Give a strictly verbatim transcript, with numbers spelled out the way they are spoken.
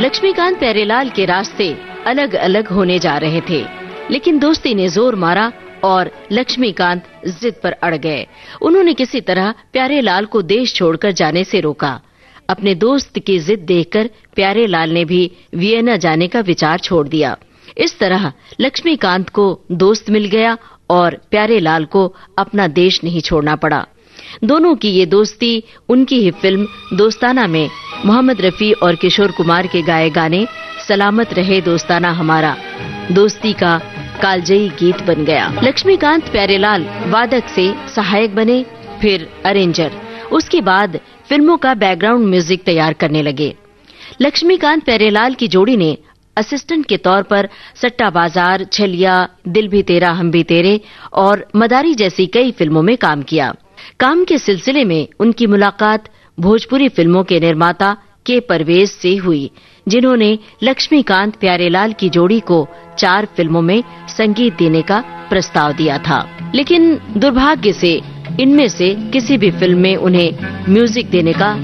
लक्ष्मीकांत प्यारेलाल के रास्ते अलग अलग होने जा रहे थे, लेकिन दोस्ती ने जोर मारा और लक्ष्मीकांत जिद पर अड़ गए। उन्होंने किसी तरह प्यारेलाल को देश छोड़कर जाने से रोका। अपने दोस्त की जिद देखकर प्यारेलाल ने भी वियना जाने का विचार छोड़ दिया। इस तरह लक्ष्मीकांत को दोस्त मिल गया और प्यारेलाल को अपना देश नहीं छोड़ना पड़ा। दोनों की ये दोस्ती उनकी ही फिल्म दोस्ताना में मोहम्मद रफी और किशोर कुमार के गाए गाने सलामत रहे दोस्ताना हमारा दोस्ती का कालजयी गीत बन गया। लक्ष्मीकांत प्यारेलाल वादक से सहायक बने, फिर अरेंजर, उसके बाद फिल्मों का बैकग्राउंड म्यूजिक तैयार करने लगे। लक्ष्मीकांत प्यारेलाल की जोड़ी ने असिस्टेंट के तौर पर सट्टा बाजार, छलिया, दिल भी तेरा हम भी तेरे और मदारी जैसी कई फिल्मों में काम किया। काम के सिलसिले में उनकी मुलाकात भोजपुरी फिल्मों के निर्माता के परवेज से हुई, जिन्होंने लक्ष्मीकांत प्यारेलाल की जोड़ी को चार फिल्मों में संगीत देने का प्रस्ताव दिया था, लेकिन दुर्भाग्य से इनमें से किसी भी फिल्म में उन्हें म्यूजिक देने का